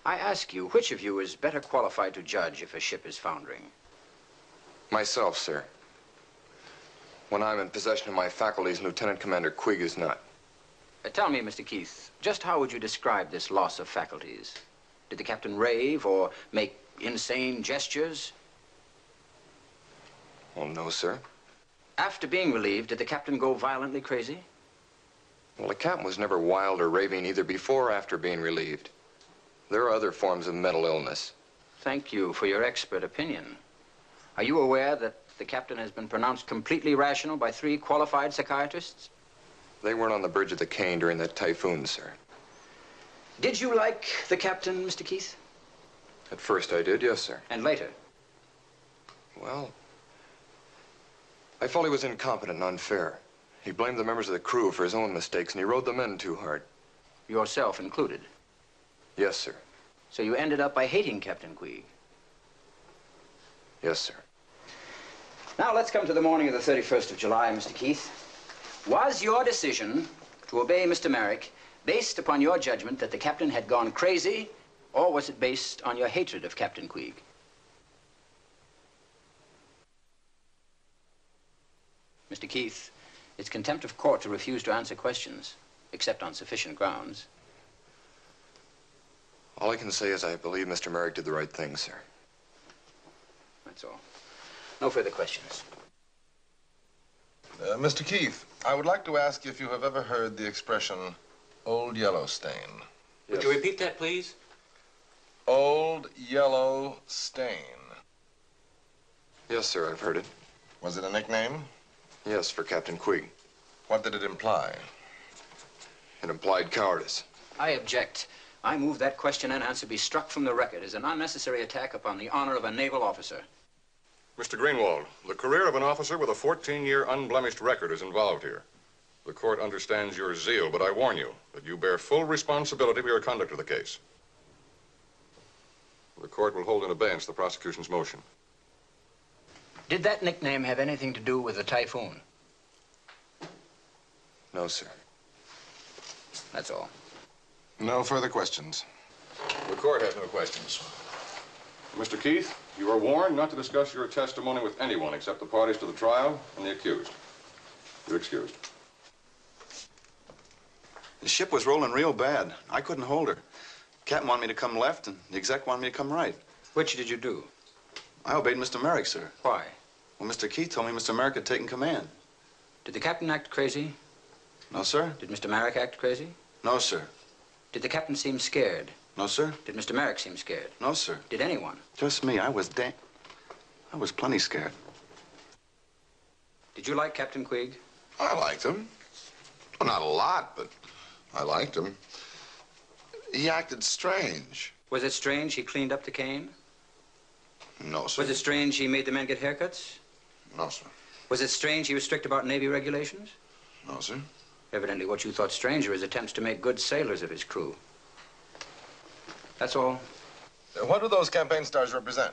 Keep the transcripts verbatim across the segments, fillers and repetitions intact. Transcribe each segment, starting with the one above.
I ask you, which of you is better qualified to judge if a ship is foundering? Myself, sir. When I'm in possession of my faculties, Lieutenant Commander Quigg is not. Uh, tell me, Mister Keith, just how would you describe this loss of faculties? Did the captain rave or make insane gestures? Well, no, sir. After being relieved, did the captain go violently crazy? Well, the captain was never wild or raving either before or after being relieved. There are other forms of mental illness. Thank you for your expert opinion. Are you aware that the captain has been pronounced completely rational by three qualified psychiatrists? They weren't on the bridge of the Cane during that typhoon, sir. Did you like the captain, Mister Keith? At first I did, yes, sir. And later? Well, I felt he was incompetent and unfair. He blamed the members of the crew for his own mistakes, and he rode the men too hard. Yourself included? Yes, sir. So you ended up by hating Captain Quigg? Yes, sir. Now let's come to the morning of the thirty-first of July, Mister Keith. Was your decision to obey Mister Merrick based upon your judgment that the captain had gone crazy, or was it based on your hatred of Captain Quigg? Mister Keith, it's contempt of court to refuse to answer questions, except on sufficient grounds. All I can say is I believe Mister Merrick did the right thing, sir. That's all. No further questions. Uh, Mister Keith, I would like to ask if you have ever heard the expression, Old Yellow Stain. Yes. Would you repeat that, please? Old Yellow Stain. Yes, sir, I've heard it. Was it a nickname? Yes, for Captain Quigg. What did it imply? It implied cowardice. I object. I move that question and answer be struck from the record as an unnecessary attack upon the honor of a naval officer. Mister Greenwald, the career of an officer with a fourteen-year unblemished record is involved here. The court understands your zeal, but I warn you that you bear full responsibility for your conduct of the case. The court will hold in abeyance the prosecution's motion. Did that nickname have anything to do with the typhoon? No, sir. That's all. No further questions. The court has no questions. Mister Keith, you are warned not to discuss your testimony with anyone except the parties to the trial and the accused. You're excused. The ship was rolling real bad. I couldn't hold her. Captain wanted me to come left, and the exec wanted me to come right. Which did you do? I obeyed Mister Merrick, sir. Why? Well, Mister Keith told me Mister Merrick had taken command. Did the captain act crazy? No, sir. Did Mister Merrick act crazy? No, sir. Did the captain seem scared? No, sir. Did Mister Merrick seem scared? No, sir. Did anyone? Just me. I was da- I was plenty scared. Did you like Captain Quigg? I liked him. Well, not a lot, but I liked him. He acted strange. Was it strange he cleaned up the Cane? No, sir. Was it strange he made the men get haircuts? No, sir. Was it strange he was strict about Navy regulations? No, sir. Evidently what you thought strange are his attempts to make good sailors of his crew. That's all. Uh, what do those campaign stars represent?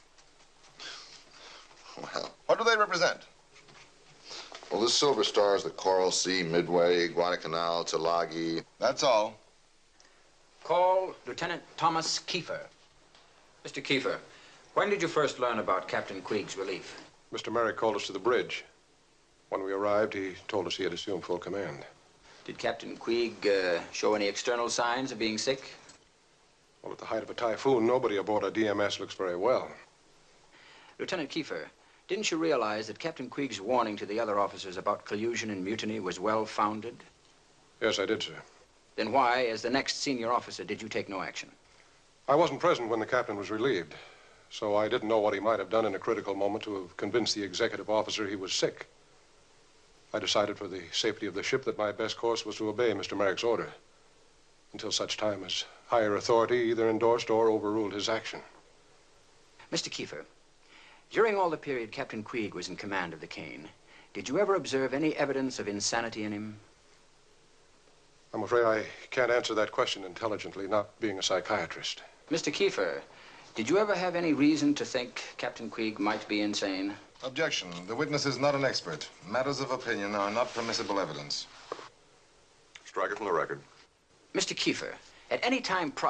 Well, What do they represent? well, the silver stars, the Coral Sea, Midway, Guadalcanal, Tulagi. That's all. Call Lieutenant Thomas Kiefer. Mister Kiefer, when did you first learn about Captain Quigg's relief? Mister Merrick called us to the bridge. When we arrived, he told us he had assumed full command. Did Captain Quigg uh, show any external signs of being sick? Well, at the height of a typhoon, nobody aboard a D M S looks very well. Lieutenant Kiefer, didn't you realize that Captain Quigg's warning to the other officers about collusion and mutiny was well-founded? Yes, I did, sir. Then why, as the next senior officer, did you take no action? I wasn't present when the captain was relieved, so I didn't know what he might have done in a critical moment to have convinced the executive officer he was sick. I decided for the safety of the ship that my best course was to obey Mister Merrick's order until such time as higher authority either endorsed or overruled his action. Mister Kiefer, during all the period Captain Quigg was in command of the Cane, did you ever observe any evidence of insanity in him? I'm afraid I can't answer that question intelligently, not being a psychiatrist. Mister Kiefer, did you ever have any reason to think Captain Quigg might be insane? Objection. The witness is not an expert. Matters of opinion are not permissible evidence. Strike it from the record. Mister Kiefer, at any time prior